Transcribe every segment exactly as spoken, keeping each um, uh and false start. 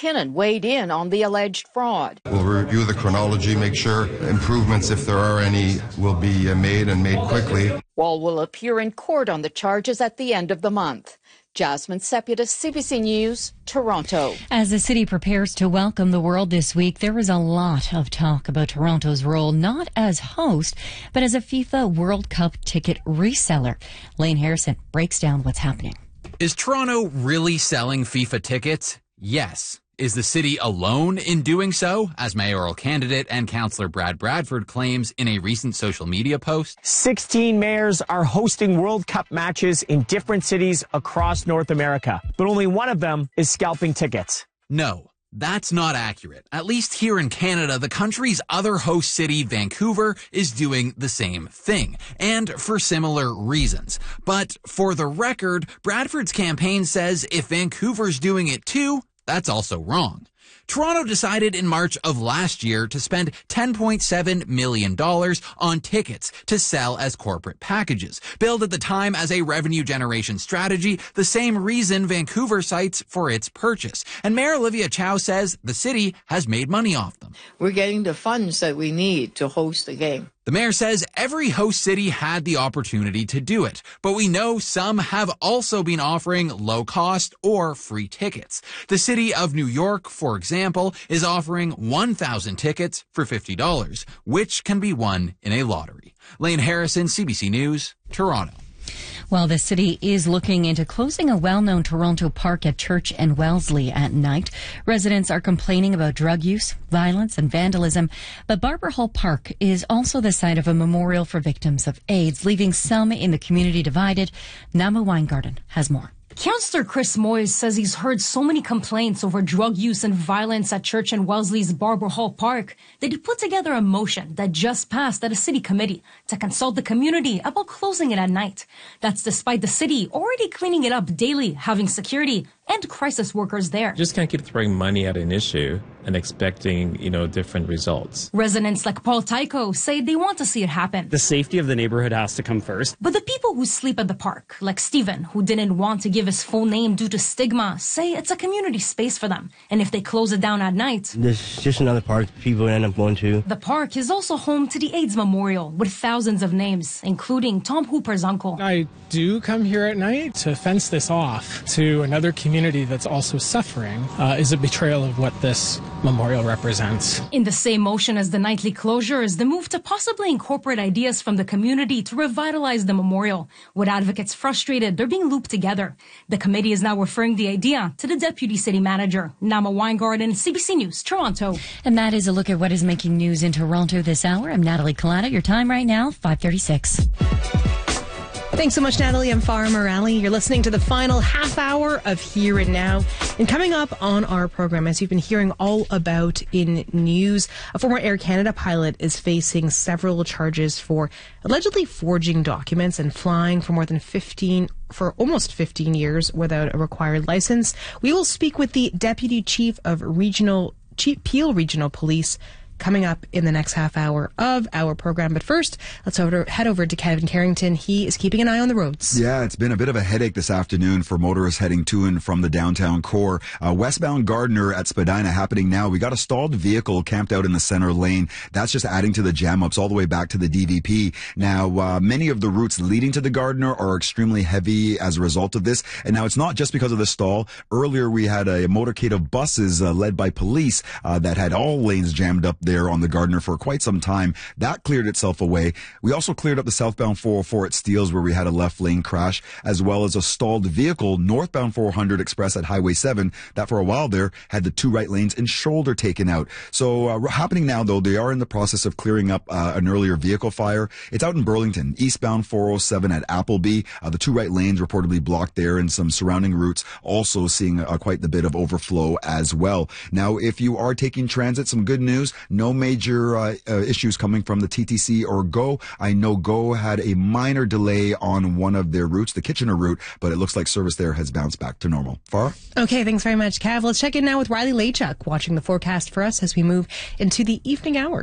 McKinnon weighed in on the alleged fraud. We'll review the chronology, make sure improvements, if there are any, will be made and made quickly. Wall will appear in court on the charges at the end of the month. Jasmine Sepulveda, C B C News, Toronto. As the city prepares to welcome the world this week, there is a lot of talk about Toronto's role not as host, but as a FIFA World Cup ticket reseller. Lane Harrison breaks down what's happening. Is Toronto really selling FIFA tickets? Yes. Is the city alone in doing so, as mayoral candidate and councillor Brad Bradford claims in a recent social media post? sixteen mayors are hosting World Cup matches in different cities across North America, but only one of them is scalping tickets. No, that's not accurate. At least here in Canada, the country's other host city, Vancouver, is doing the same thing, and for similar reasons. But for the record, Bradford's campaign says if Vancouver's doing it too, that's also wrong. Toronto decided in March of last year to spend ten point seven million dollars on tickets to sell as corporate packages, billed at the time as a revenue generation strategy, the same reason Vancouver cites for its purchase. And Mayor Olivia Chow says the city has made money off them. We're getting the funds that we need to host the game. The mayor says every host city had the opportunity to do it, but we know some have also been offering low-cost or free tickets. The city of New York, for example, is offering one thousand tickets for fifty dollars, which can be won in a lottery. Lane Harrison, C B C News, Toronto. Well, the city is looking into closing a well-known Toronto park at Church and Wellesley at night. Residents are complaining about drug use, violence, and vandalism. But Barber Hall Park is also the site of a memorial for victims of AIDS, leaving some in the community divided. Nama Weingarten has more. Councillor Chris Moyes says he's heard so many complaints over drug use and violence at Church and Wellesley's Barber Hall Park that he put together a motion that just passed at a city committee to consult the community about closing it at night. That's despite the city already cleaning it up daily, having security and crisis workers there. Just can't keep throwing money at an issue and expecting, you know, different results. Residents like Paul Tycho say they want to see it happen. The safety of the neighborhood has to come first. But the people who sleep at the park, like Stephen, who didn't want to give his full name due to stigma, say it's a community space for them. And if they close it down at night, there's just another park people end up going to. The park is also home to the AIDS Memorial with thousands of names, including Tom Hooper's uncle. I do come here at night to fence this off to another community that's also suffering uh, is a betrayal of what this memorial represents. In the same motion as the nightly closure is the move to possibly incorporate ideas from the community to revitalize the memorial. With advocates frustrated, they're being looped together. The committee is now referring the idea to the deputy city manager. Nama Weingarten, C B C News, Toronto. And that is a look at what is making news in Toronto this hour. I'm Natalie Collada. Your time right now, five thirty-six. Thanks so much, Natalie. I'm Farah Morali. You're listening to the final half hour of Here and Now. And coming up on our program, as you've been hearing all about in news, a former Air Canada pilot is facing several charges for allegedly forging documents and flying for more than fifteen, for almost fifteen years without a required license. We will speak with the Deputy Chief of Regional, Chief Peel Regional Police, coming up in the next half hour of our program. But first, let's over, head over to Kevin Carrington. He is keeping an eye on the roads. Yeah, it's been a bit of a headache this afternoon for motorists heading to and from the downtown core. Uh, westbound Gardiner at Spadina happening now. We got a stalled vehicle camped out in the center lane. That's just adding to the jam-ups all the way back to the D V P. Now, uh, many of the routes leading to the Gardiner are extremely heavy as a result of this. And now it's not just because of the stall. Earlier, we had a motorcade of buses uh, led by police uh, that had all lanes jammed up there on the Gardiner for quite some time. That cleared itself away. We also cleared up the southbound four oh four at Steeles where we had a left lane crash, as well as a stalled vehicle northbound four hundred Express at Highway seven that for a while there had the two right lanes and shoulder taken out. So uh, happening now, though, they are in the process of clearing up uh, an earlier vehicle fire. It's out in Burlington, eastbound four oh seven at Appleby. Uh, the two right lanes reportedly blocked there, and some surrounding routes also seeing uh, quite the bit of overflow as well. Now, if you are taking transit, some good news. No major uh, uh, issues coming from the T T C or GO. I know GO had a minor delay on one of their routes, the Kitchener route, but it looks like service there has bounced back to normal. Farah? Okay, thanks very much, Cav. Let's check in now with Riley Lachuk, watching the forecast for us as we move into the evening hours.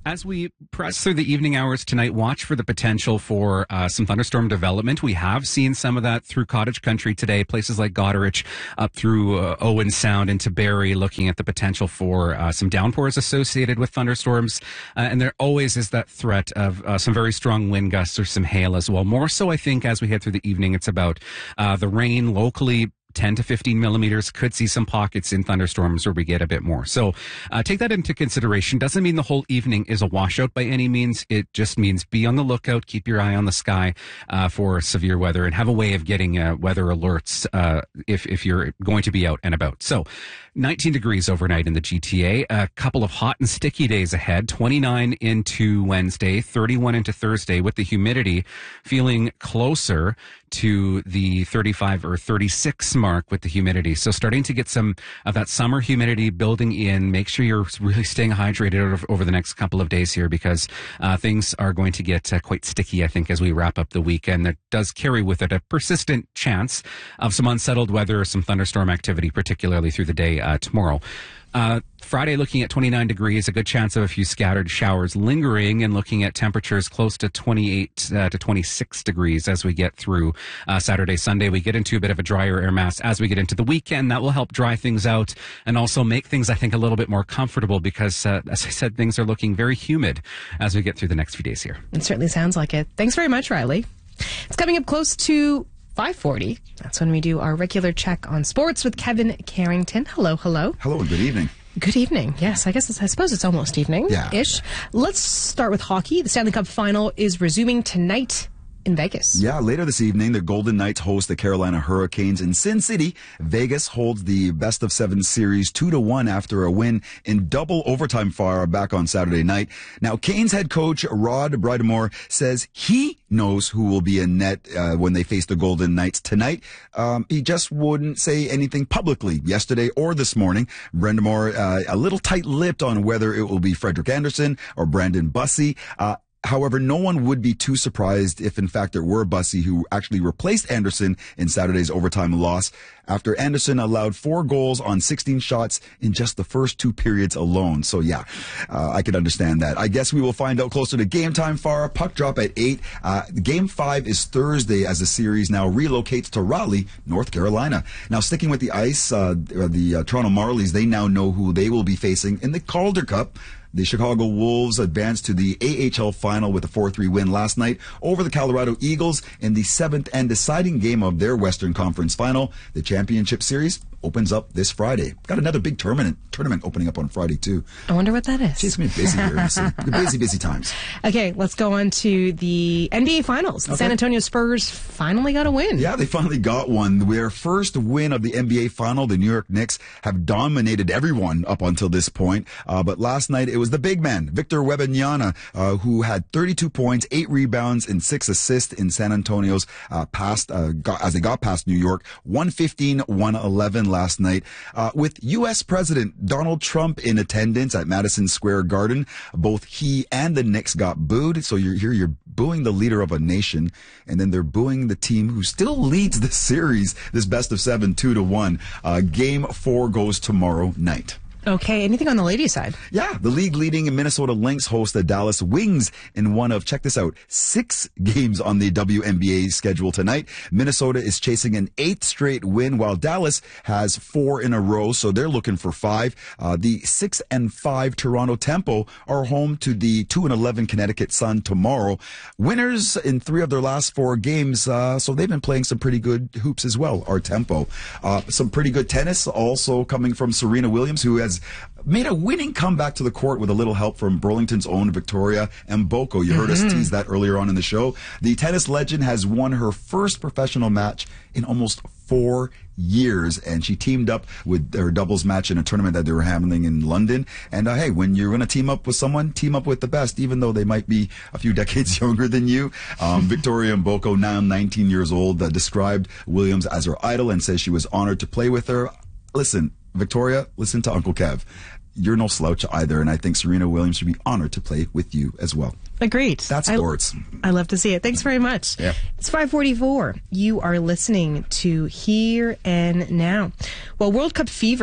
As we press through the evening hours tonight, watch for the potential for uh, some thunderstorm development. We have seen some of that through cottage country today, places like Goderich up through uh, Owen Sound into Barrie, looking at the potential for uh, some downpours associated with thunderstorms. Uh, and there always is that threat of uh, some very strong wind gusts or some hail as well. More so, I think, as we head through the evening, it's about uh, the rain locally. ten to fifteen millimeters, could see some pockets in thunderstorms where we get a bit more. So uh, take that into consideration. Doesn't mean the whole evening is a washout by any means. It just means be on the lookout, keep your eye on the sky uh, for severe weather, and have a way of getting uh, weather alerts uh, if, if you're going to be out and about. So nineteen degrees overnight in the G T A, a couple of hot and sticky days ahead, twenty-nine into Wednesday, thirty-one into Thursday, with the humidity feeling closer to the thirty-five or thirty-six mark with the humidity. So starting to get some of that summer humidity building in. Make sure you're really staying hydrated over, over the next couple of days here, because uh, things are going to get uh, quite sticky, I think, as we wrap up the weekend. That does carry with it a persistent chance of some unsettled weather, some thunderstorm activity, particularly through the day uh, tomorrow. Uh, Friday, looking at twenty-nine degrees, a good chance of a few scattered showers lingering, and looking at temperatures close to twenty-eight uh, to twenty-six degrees as we get through uh, Saturday, Sunday. We get into a bit of a drier air mass as we get into the weekend. That will help dry things out and also make things, I think, a little bit more comfortable, because, uh, as I said, things are looking very humid as we get through the next few days here. It certainly sounds like it. Thanks very much, Riley. It's coming up close to five forty. That's when we do our regular check on sports with Kevin Carrington. Hello, hello. Hello, and good evening. Good evening. Yes, I guess it's, I suppose it's almost evening-ish. Yeah. Let's start with hockey. The Stanley Cup final is resuming tonight in Vegas. Yeah, later this evening, the Golden Knights host the Carolina Hurricanes in Sin City. Vegas holds the best of seven series two to one after a win in double overtime fire back on Saturday night. Now, Canes head coach Rod Brind'Amour says he knows who will be in net uh, when they face the Golden Knights tonight. Um, he just wouldn't say anything publicly yesterday or this morning. Brind'Amour uh, a little tight-lipped on whether it will be Frederik Andersen or Brandon Bussi. Uh, However, no one would be too surprised if, in fact, it were Bussi who actually replaced Andersen in Saturday's overtime loss after Andersen allowed four goals on sixteen shots in just the first two periods alone. So, yeah, uh, I could understand that. I guess we will find out closer to game time, Farah. Puck drop at eight. Uh, game five is Thursday as the series now relocates to Raleigh, North Carolina. Now, sticking with the ice, uh, the uh, Toronto Marlies, they now know who they will be facing in the Calder Cup. The Chicago Wolves advanced to the A H L final with a four three win last night over the Colorado Eagles in the seventh and deciding game of their Western Conference final. The championship series opens up this Friday. Got another big tournament tournament opening up on Friday, too. I wonder what that is. It's been busy here. So busy, busy times. Okay, let's go on to the N B A Finals. The Okay. San Antonio Spurs finally got a win. Yeah, they finally got one. Their first win of the N B A Final. The New York Knicks have dominated everyone up until this point. Uh, but last night, it was the big man, Victor Wembanyama, uh, who had thirty-two points, eight rebounds, and six assists in San Antonio's uh, past, uh, got, as they got past New York. one fifteen, one eleven last night. Uh, with U S President Donald Trump in attendance at Madison Square Garden, both he and the Knicks got booed. So you're here, you're booing the leader of a nation, and then they're booing the team who still leads the series, this best of seven, two to one. Uh, game four goes tomorrow night. Okay, anything on the ladies' side? Yeah, the league leading Minnesota Lynx host the Dallas Wings in one of, check this out, six games on the W N B A schedule tonight. Minnesota is chasing an eighth straight win, while Dallas has four in a row, so they're looking for five. Uh, the six and five Toronto Tempo are home to the two and eleven Connecticut Sun tomorrow. Winners in three of their last four games, uh, so they've been playing some pretty good hoops as well, our Tempo. Uh, some pretty good tennis also coming from Serena Williams, who has made a winning comeback to the court with a little help from Burlington's own Victoria Mboko. You heard mm-hmm. us tease that earlier on in the show. The tennis legend has won her first professional match in almost four years, and she teamed up with her doubles match in a tournament that they were handling in London. And uh, hey, when you're going to team up with someone, team up with the best, even though they might be a few decades younger than you. Um, Victoria Mboko, now nineteen years old, uh, described Williams as her idol and says she was honored to play with her. Listen, Victoria, listen to Uncle Kev. You're no slouch either, and I think Serena Williams should be honored to play with you as well. Agreed. That's sports. I, I love to see it. Thanks very much. Yeah. It's five forty-four. You are listening to Here and Now. Well, World Cup fever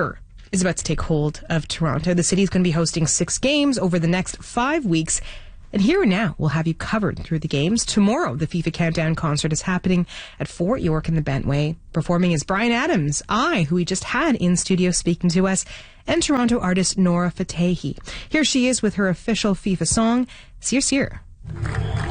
is about to take hold of Toronto. The city is going to be hosting six games over the next five weeks. And Here and Now we'll have you covered through the games. Tomorrow, the FIFA Countdown concert is happening at Fort York in the Bentway. Performing is Bryan Adams, I, who we just had in studio speaking to us, and Toronto artist Nora Fatehi. Here she is with her official FIFA song, Sear Sear.